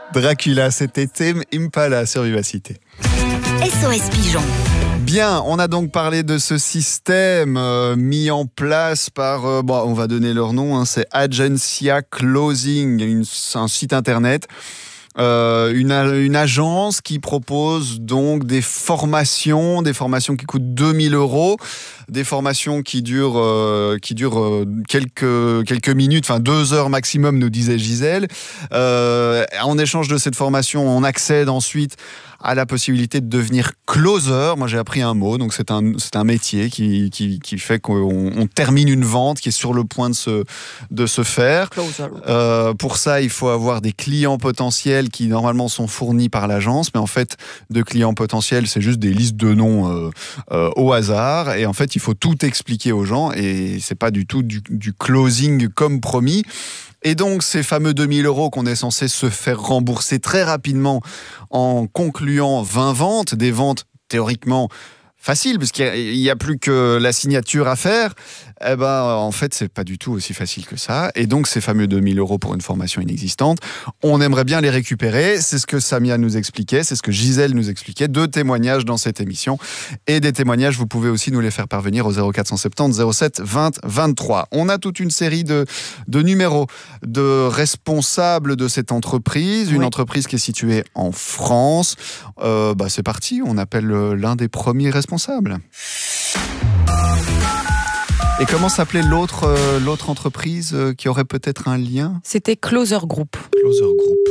Dracula, c'était Tame Impala sur Vivacité. SOS Pigeon. Bien, on a donc parlé de ce système mis en place par, on va donner leur nom, c'est Agencia Closing, un site internet. Une agence qui propose donc des formations qui coûtent 2000 €, des formations qui durent quelques minutes, enfin 2 heures maximum, nous disait Gisèle. En échange de cette formation, on accède ensuite à la possibilité de devenir closer. Moi, j'ai appris un mot, donc c'est un métier qui fait qu'on termine une vente qui est sur le point de se faire. Pour ça, il faut avoir des clients potentiels qui normalement sont fournis par l'agence, mais en fait, de clients potentiels, c'est juste des listes de noms au hasard, et en fait, il faut tout expliquer aux gens, et c'est pas du tout du closing comme promis. Et donc, ces fameux 2000 € qu'on est censé se faire rembourser très rapidement en concluant 20 ventes, des ventes théoriquement faciles, parce qu'il n'y a plus que la signature à faire, en fait, c'est pas du tout aussi facile que ça. Et donc, ces fameux 2000 € pour une formation inexistante, on aimerait bien les récupérer. C'est ce que Samia nous expliquait, c'est ce que Gisèle nous expliquait. 2 témoignages dans cette émission. Et des témoignages, vous pouvez aussi nous les faire parvenir au 0470 07 20 23. On a toute une série de numéros de responsables de cette entreprise, une entreprise qui est située en France. C'est parti, on appelle l'un des premiers responsables. Et comment s'appelait l'autre entreprise qui aurait peut-être un lien ? C'était Closer Group. Closer Group.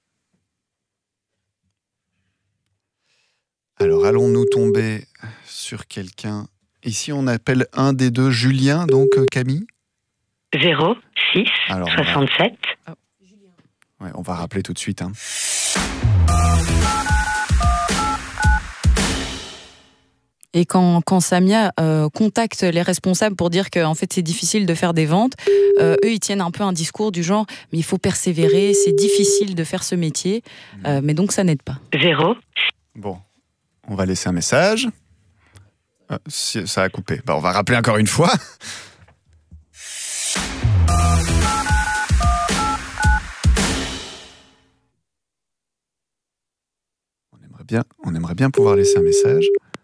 Alors, allons-nous tomber sur quelqu'un ? Ici, on appelle un des deux Julien, donc Camille ? 06 67. Ouais, on va rappeler tout de suite. Et quand Samia contacte les responsables pour dire que en fait, c'est difficile de faire des ventes, eux, ils tiennent un peu un discours du genre « mais il faut persévérer, c'est difficile de faire ce métier », mais donc ça n'aide pas. 0. Bon, on va laisser un message. Ça a coupé. On va rappeler encore une fois. On aimerait bien pouvoir laisser un message.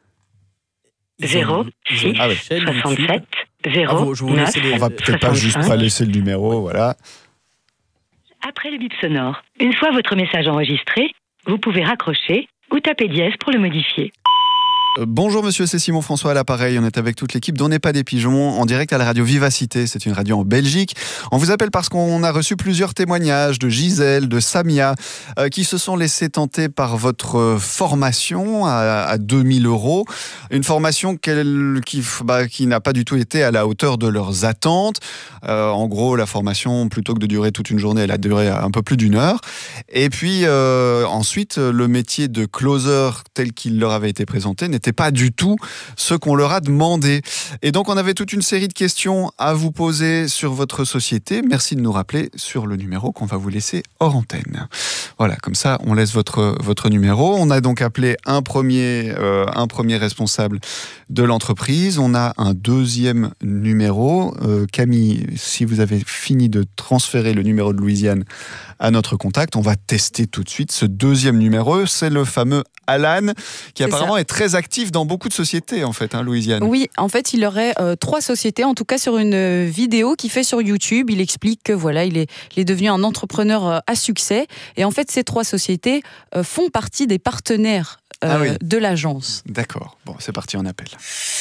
0 6 67 0 9. On va peut-être pas juste pas laisser le numéro, voilà. Après le bip sonore, une fois votre message enregistré, vous pouvez raccrocher ou taper dièse pour le modifier. Bonjour monsieur, c'est Simon François à l'appareil. On est avec toute l'équipe d'On n'est pas des pigeons en direct à la radio Vivacité. C'est une radio en Belgique. On vous appelle parce qu'on a reçu plusieurs témoignages de Gisèle, de Samia, qui se sont laissés tenter par votre formation à 2000 €. Une formation qui n'a pas du tout été à la hauteur de leurs attentes. En gros, la formation, plutôt que de durer toute une journée, elle a duré un peu plus d'1 heure. Et puis ensuite, le métier de closer tel qu'il leur avait été présenté n'était pas du tout ce qu'on leur a demandé. Et donc, on avait toute une série de questions à vous poser sur votre société. Merci de nous rappeler sur le numéro qu'on va vous laisser hors antenne. Voilà, comme ça, on laisse votre numéro. On a donc appelé un premier responsable de l'entreprise. On a un deuxième numéro. Camille, si vous avez fini de transférer le numéro de Louisiane à notre contact, on va tester tout de suite ce deuxième numéro. C'est le fameux Alan, qui apparemment est très actif dans beaucoup de sociétés, en fait, Louisiane. Oui, en fait, il aurait 3 sociétés, en tout cas sur une vidéo qu'il fait sur YouTube. Il explique que voilà, il est devenu un entrepreneur à succès. Et en fait, ces 3 sociétés font partie des partenaires de l'agence. D'accord. Bon, c'est parti, on appelle.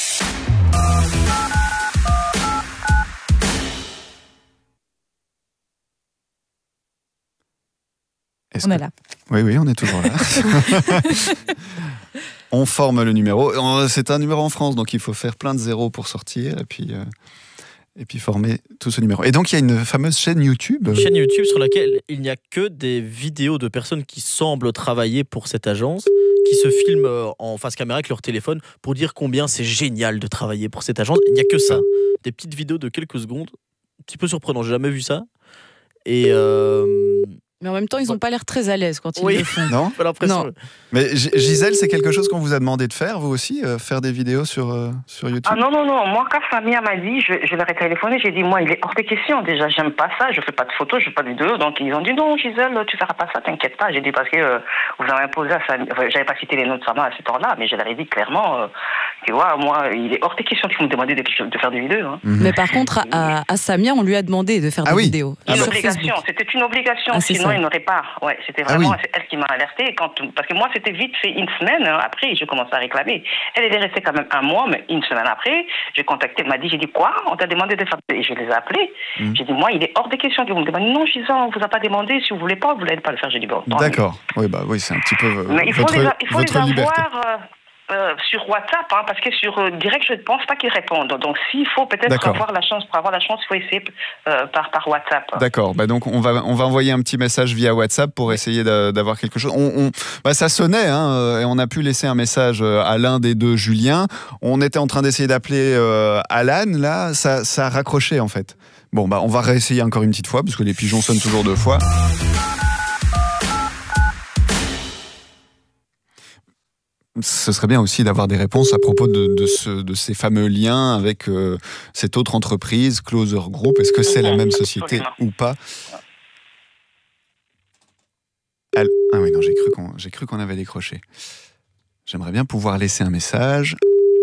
On est là. Oui, on est toujours là. On forme le numéro. C'est un numéro en France, donc il faut faire plein de zéros pour sortir et puis former tout ce numéro. Et donc il y a une fameuse chaîne YouTube. Une chaîne YouTube sur laquelle il n'y a que des vidéos de personnes qui semblent travailler pour cette agence, qui se filment en face caméra avec leur téléphone pour dire combien c'est génial de travailler pour cette agence. Il n'y a que ça. Des petites vidéos de quelques secondes. Un petit peu surprenant, j'ai jamais vu ça. Et Mais en même temps, ils n'ont pas l'air très à l'aise quand ils le font. Non, J'ai l'impression. Non. mais Gisèle, c'est quelque chose qu'on vous a demandé de faire, vous aussi, faire des vidéos sur YouTube? Ah non. Moi, quand Samia m'a dit, je leur ai téléphoné, j'ai dit, moi, il est hors de question. Déjà, j'aime pas ça, je fais pas de photos, je fais pas de vidéos. Donc, ils ont dit, non, Gisèle, tu feras pas ça, t'inquiète pas. J'ai dit, parce que vous avez imposé à Samia. Enfin, j'avais pas cité les noms de Samia à ce temps-là, mais je leur ai dit clairement, tu vois, moi, il est hors de question que vous me demandez de faire des vidéos. Hein. Mais par contre, à Samia, on lui a demandé de faire des vidéos. Une Sur obligation, Facebook. c'était une obligation, sinon il n'aurait pas. Ouais, c'était vraiment c'est elle qui m'a alerté. Parce que moi, c'était vite fait une semaine, après, j'ai commencé à réclamer. Elle est restée quand même un mois, mais une semaine après, j'ai contacté, elle m'a dit, j'ai dit quoi? On t'a demandé de faire. Et je les ai appelés. J'ai dit, moi, il est hors de question que vous me demandez. Non, Gisèle, on vous a pas demandé, si vous voulez pas, vous n'allez pas le faire. J'ai dit, bon, D'accord. Oui, c'est un petit peu mais il faut votre les liberté. avoir sur WhatsApp, parce que sur direct, je ne pense pas qu'ils répondent. Donc, s'il faut peut-être avoir la chance, il faut essayer par WhatsApp. D'accord. Donc, on va envoyer un petit message via WhatsApp pour essayer d'avoir quelque chose. Ça sonnait, et on a pu laisser un message à l'un des deux, Julien. On était en train d'essayer d'appeler Alan. Là, ça a raccroché, en fait. Bon, on va réessayer encore une petite fois, parce que les pigeons sonnent toujours 2 fois. Ce serait bien aussi d'avoir des réponses à propos de ces fameux liens avec cette autre entreprise, Closer Group. Est-ce que c'est la même société ou pas? Ah oui, non, j'ai cru qu'on avait décroché. J'aimerais bien pouvoir laisser un message.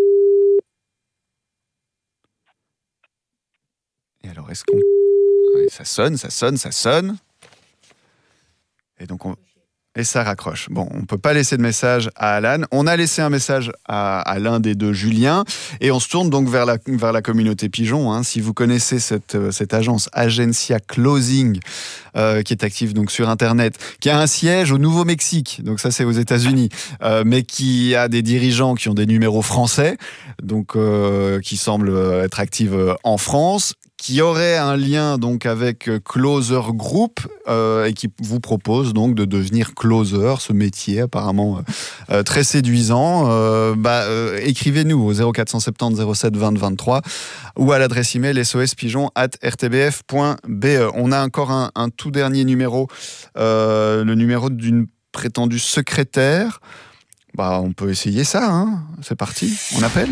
Et alors, est-ce qu'on... Oui, ça sonne. Et donc, et ça raccroche. Bon, on ne peut pas laisser de message à Alan. On a laissé un message à l'un des deux, Julien. Et on se tourne donc vers la communauté pigeon. Si vous connaissez cette agence Agencia Closing, qui est active donc sur Internet, qui a un siège au Nouveau-Mexique, donc ça c'est aux États-Unis, mais qui a des dirigeants qui ont des numéros français, donc qui semblent être actives en France, qui aurait un lien donc avec Closer Group et qui vous propose donc de devenir closer, ce métier apparemment très séduisant. Écrivez-nous au 0470 07 20 23 ou à l'adresse email sospigeon@rtbf.be. On a encore un tout dernier numéro, le numéro d'une prétendue secrétaire. On peut essayer ça, c'est parti, on appelle.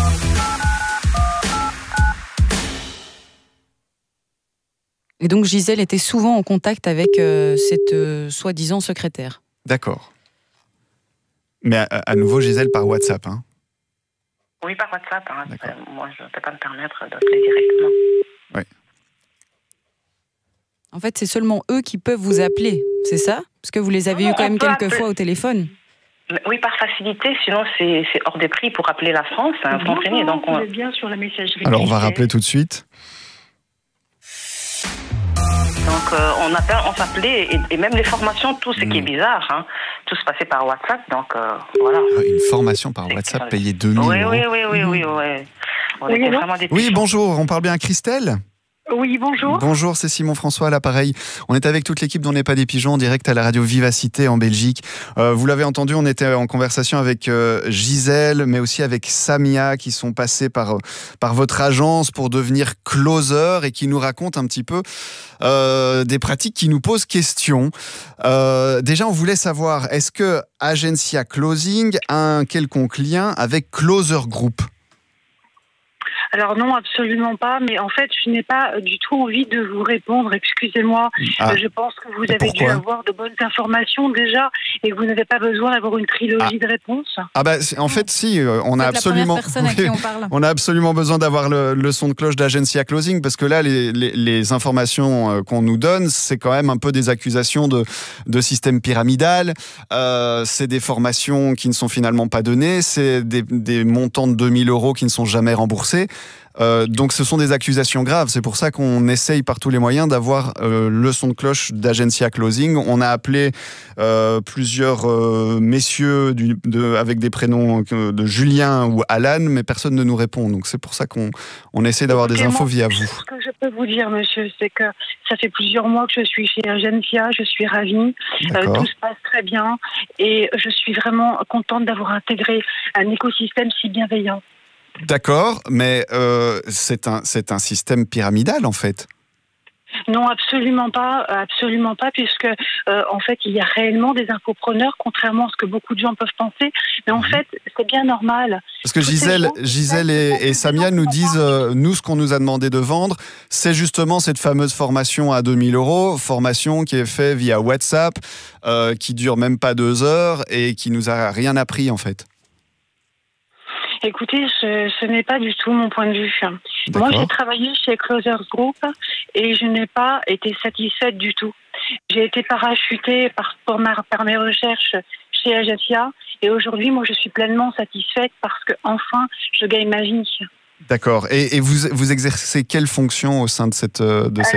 Et donc Gisèle était souvent en contact avec cette soi-disant secrétaire. D'accord. Mais à nouveau, Gisèle, par WhatsApp. Oui, par WhatsApp. Moi, je ne peux pas me permettre d'appeler directement. Oui. En fait, c'est seulement eux qui peuvent vous appeler, c'est ça? Parce que vous les avez eu quand même quelques fois au téléphone. Oui, par facilité, sinon c'est hors de prix pour appeler la France. Donc on est bien sur la messagerie. Alors, on va rappeler tout de suite. Donc on s'appelait et même les formations, tout ce qui est bizarre, tout se passait par WhatsApp, donc voilà. Une formation par WhatsApp payée 2 000 Oui. euros. On était vraiment des Oui, bonjour, on parle bien à Christelle? Oui, bonjour. Bonjour, c'est Simon François à l'appareil. On est avec toute l'équipe d'On n'est pas des pigeons en direct à la radio Vivacité en Belgique. Vous l'avez entendu, on était en conversation avec Gisèle, mais aussi avec Samia qui sont passés par votre agence pour devenir closer et qui nous racontent un petit peu des pratiques qui nous posent question. Déjà, on voulait savoir, est-ce que Agencia Closing a un quelconque lien avec Closer Group? Alors non, absolument pas, mais en fait, je n'ai pas du tout envie de vous répondre, excusez-moi. Je pense que vous avez dû avoir de bonnes informations déjà et que vous n'avez pas besoin d'avoir une trilogie de réponses. En fait, si, on a absolument besoin d'avoir le son de cloche d'Agencia Closing parce que là, les informations qu'on nous donne, c'est quand même un peu des accusations de système pyramidal, c'est des formations qui ne sont finalement pas données, c'est des montants de 2 000 euros qui ne sont jamais remboursés. Donc ce sont des accusations graves, c'est pour ça qu'on essaye par tous les moyens d'avoir le son de cloche d'Agencia Closing. On a appelé plusieurs messieurs avec des prénoms de Julien ou Alan, mais personne ne nous répond, donc c'est pour ça qu'on essaie d'avoir des infos via vous. Ce que je peux vous dire, monsieur, c'est que ça fait plusieurs mois que je suis chez Agencia, je suis ravie, tout se passe très bien et je suis vraiment contente d'avoir intégré un écosystème si bienveillant. D'accord, mais c'est un système pyramidal en fait. Non, absolument pas, puisque en fait, il y a réellement des infopreneurs, contrairement à ce que beaucoup de gens peuvent penser. Mais en fait, c'est bien normal. Parce que Gisèle et Samia nous disent, nous, ce qu'on nous a demandé de vendre, c'est justement cette fameuse formation à 2 000 €, formation qui est faite via WhatsApp, qui dure même pas 2 heures et qui nous a rien appris en fait. Écoutez, ce n'est pas du tout mon point de vue. Moi, j'ai travaillé chez Closers Group et je n'ai pas été satisfaite du tout. J'ai été parachutée par mes recherches chez Agencia et aujourd'hui, moi, je suis pleinement satisfaite parce que enfin, je gagne ma vie. D'accord. Et vous exercez quelle fonction au sein de cette entreprise ?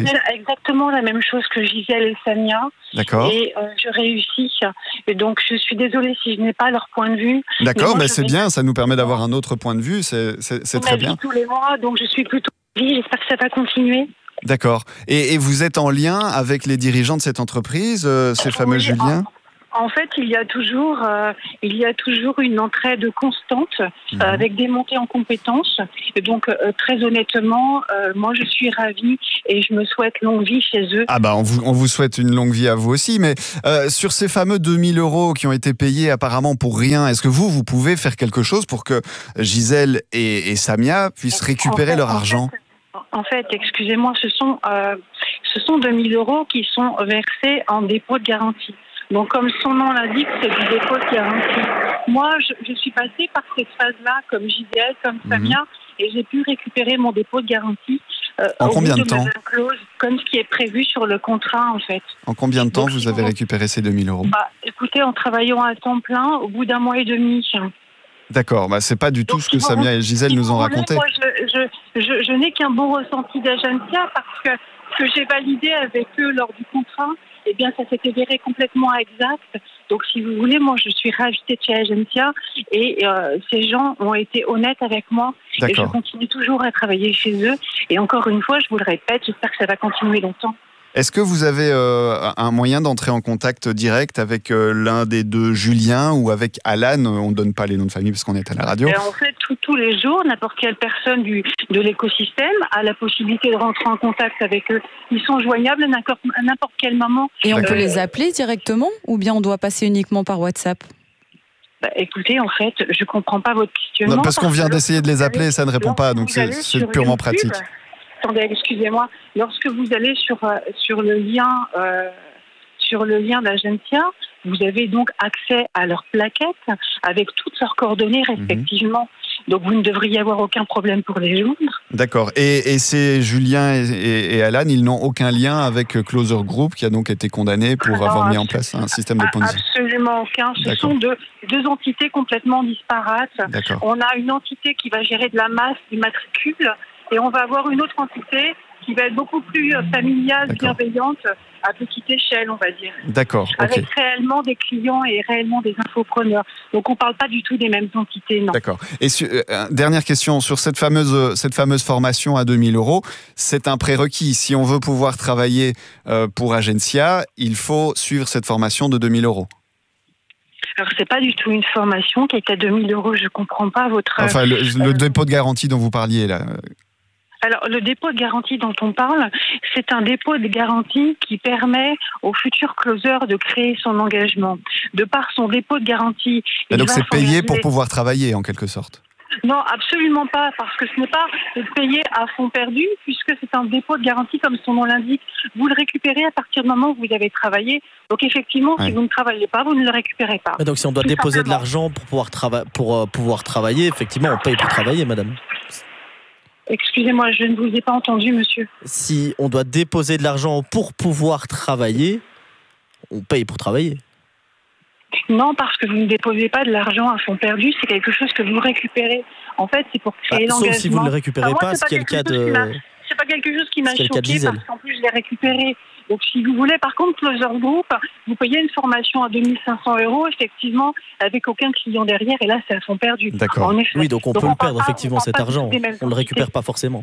Je fais exactement la même chose que Gisèle et Samia. D'accord. Et je réussis. Et donc, je suis désolée si je n'ai pas leur point de vue. D'accord, mais c'est bien, ça nous permet d'avoir un autre point de vue, c'est très bien. Tous les mois, donc je suis plutôt ravie. J'espère que ça va continuer. D'accord. Et vous êtes en lien avec les dirigeants de cette entreprise, ces fameux Julien ? En fait, il y a toujours une entraide constante avec des montées en compétences. Et donc, très honnêtement, moi, je suis ravie et je me souhaite longue vie chez eux. Ah bah, on vous souhaite une longue vie à vous aussi. Mais sur ces fameux 2 000 € qui ont été payés apparemment pour rien, est-ce que vous pouvez faire quelque chose pour que Gisèle et Samia puissent récupérer leur argent ? En fait, excusez-moi, ce sont 2 000 € qui sont versés en dépôt de garantie. Donc, comme son nom l'indique, c'est du dépôt de garantie. Moi, je suis passée par cette phase-là, comme Gisèle, comme Samia, et j'ai pu récupérer mon dépôt de garantie. En combien de temps ? Comme ce qui est prévu sur le contrat, en fait. En combien de temps vous avez récupéré ces 2 000 €? Écoutez, en travaillant à temps plein, au bout d'1 mois et demi. D'accord, c'est pas du tout ce que Samia et Gisèle nous ont raconté. Moi, je n'ai qu'un bon ressenti d'Agencia parce que ce que j'ai validé avec eux lors du contrat, eh bien, ça s'est avéré complètement exact. Donc, si vous voulez, moi, je suis ravie de chez Agencia et ces gens ont été honnêtes avec moi. D'accord. Et je continue toujours à travailler chez eux. Et encore une fois, je vous le répète, j'espère que ça va continuer longtemps. Est-ce que vous avez un moyen d'entrer en contact direct avec l'un des deux Julien ou avec Alan ? On ne donne pas les noms de famille parce qu'on est à la radio. En fait, tous les jours, n'importe quelle personne de l'écosystème a la possibilité de rentrer en contact avec eux. Ils sont joignables à n'importe quel moment. Et on peut les appeler directement ou bien on doit passer uniquement par WhatsApp ? Écoutez, en fait, je ne comprends pas votre questionnement. Non, parce qu'on vient d'essayer de les appeler et ça ne répond pas, donc c'est purement pratique. Attendez, excusez-moi. Lorsque vous allez sur le lien d'Agencia, vous avez donc accès à leurs plaquettes avec toutes leurs coordonnées respectivement. Donc vous ne devriez avoir aucun problème pour les joindre. D'accord. Et ces Julien et Alan, ils n'ont aucun lien avec Closer Group qui a donc été condamné pour avoir mis en place un système de Ponzi. Absolument aucun. Ce sont deux entités complètement disparates. D'accord. On a une entité qui va gérer de la masse, du matricule. Et on va avoir une autre entité qui va être beaucoup plus familiale, bienveillante, à petite échelle, on va dire. D'accord. Avec réellement des clients et réellement des infopreneurs. Donc on ne parle pas du tout des mêmes entités, non. D'accord. Et dernière question, sur cette fameuse formation à 2 000 €, c'est un prérequis. Si on veut pouvoir travailler pour Agencia, il faut suivre cette formation de 2 000 €. Alors, c'est pas du tout une formation qui est à 2 000 €. Je comprends pas votre... Enfin, le dépôt de garantie dont vous parliez, là... Alors, le dépôt de garantie dont on parle, c'est un dépôt de garantie qui permet au futur closer de créer son engagement. De par son dépôt de garantie... donc, c'est payé pour pouvoir travailler, en quelque sorte. Non, absolument pas, parce que ce n'est pas payé à fond perdu, puisque c'est un dépôt de garantie, comme son nom l'indique. Vous le récupérez à partir du moment où vous avez travaillé. Donc, effectivement, si vous ne travaillez pas, vous ne le récupérez pas. Donc, si on doit déposer de l'argent pour pouvoir travailler, effectivement, on paye pour travailler, madame. Excusez-moi, je ne vous ai pas entendu, monsieur. Si on doit déposer de l'argent pour pouvoir travailler, on paye pour travailler. Non, parce que vous ne déposez pas de l'argent à fond perdu, c'est quelque chose que vous récupérez. En fait, c'est pour créer l'engagement. Sauf si vous ne le récupérez pas, ce qui est le cas de... C'est pas quelque chose qui m'a choqué parce qu'en plus, je l'ai récupéré. Donc, si vous voulez, par contre, Closer Group, vous payez une formation à 2 500 €, effectivement, avec aucun client derrière, et là, c'est à fond perdu. D'accord. Oui, donc on peut le perdre, effectivement, cet argent. On ne le récupère pas forcément.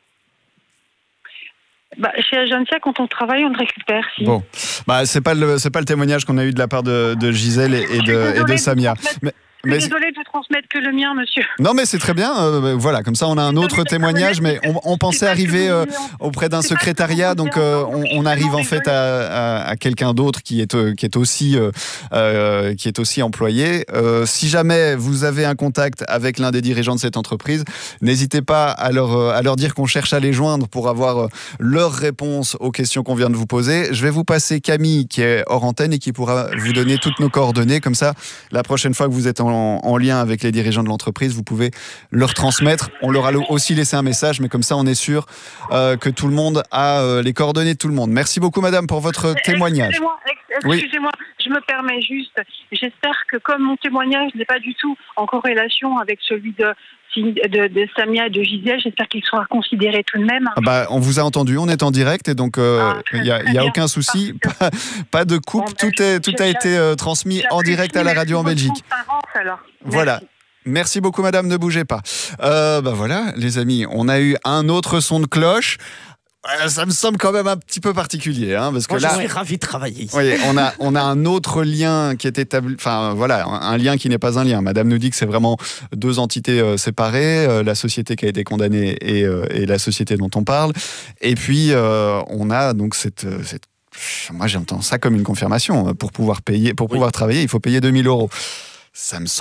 Chez Agencia, quand on travaille, on le récupère. Si. Bon, c'est pas le témoignage qu'on a eu de la part de Gisèle et de Samia. Je suis désolée de vous transmettre que le mien, monsieur. Non, mais c'est très bien. Voilà, comme ça, on a un autre témoignage, mais on pensait arriver auprès d'un secrétariat, donc on arrive en fait à quelqu'un d'autre qui est aussi employé. Si jamais vous avez un contact avec l'un des dirigeants de cette entreprise, n'hésitez pas à leur dire qu'on cherche à les joindre pour avoir leur réponse aux questions qu'on vient de vous poser. Je vais vous passer Camille, qui est hors antenne et qui pourra vous donner toutes nos coordonnées. Comme ça, la prochaine fois que vous êtes en lien avec les dirigeants de l'entreprise, vous pouvez leur transmettre. On leur a aussi laissé un message, mais comme ça, on est sûr que tout le monde a les coordonnées de tout le monde. Merci beaucoup, madame, pour votre témoignage. Excusez-moi, je me permets juste. J'espère que comme mon témoignage n'est pas du tout en corrélation avec celui de Samia et de Gisèle, j'espère qu'il sera considéré tout de même. On vous a entendu, on est en direct et donc il n'y a aucun souci, pas de coupe, tout a été transmis en direct à la radio en Belgique. Alors. Voilà. Merci beaucoup, madame, ne bougez pas. Voilà, les amis, on a eu un autre son de cloche. Ça me semble quand même un petit peu particulier, parce que moi, là, je suis ravi de travailler ici. Oui, on a un autre lien qui est établi. Enfin, voilà, un lien qui n'est pas un lien. Madame nous dit que c'est vraiment deux entités séparées, la société qui a été condamnée et la société dont on parle. Et puis, on a donc cette. Moi, j'entends ça comme une confirmation. Pour pouvoir travailler, il faut payer 2 000 €. Ça me semble